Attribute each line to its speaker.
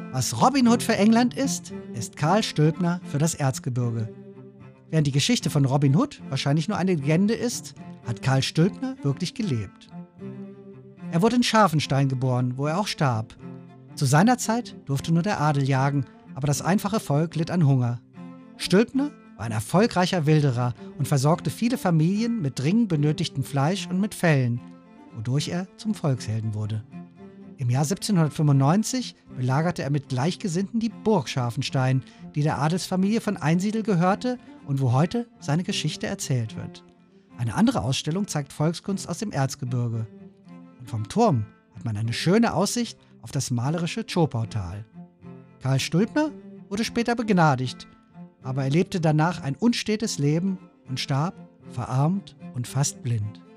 Speaker 1: Was Robin Hood für England ist Karl Stülpner für das Erzgebirge. Während die Geschichte von Robin Hood wahrscheinlich nur eine Legende ist, hat Karl Stülpner wirklich gelebt. Er wurde in Scharfenstein geboren, wo er auch starb. Zu seiner Zeit durfte nur der Adel jagen, aber das einfache Volk litt an Hunger. Stülpner war ein erfolgreicher Wilderer und versorgte viele Familien mit dringend benötigtem Fleisch und mit Fellen, wodurch er zum Volkshelden wurde. Im Jahr 1795 belagerte er mit Gleichgesinnten die Burg Scharfenstein, die der Adelsfamilie von Einsiedel gehörte und wo heute seine Geschichte erzählt wird. Eine andere Ausstellung zeigt Volkskunst aus dem Erzgebirge. Und vom Turm hat man eine schöne Aussicht auf das malerische Zschopautal. Karl Stülpner wurde später begnadigt, aber er lebte danach ein unstetes Leben und starb verarmt und fast blind.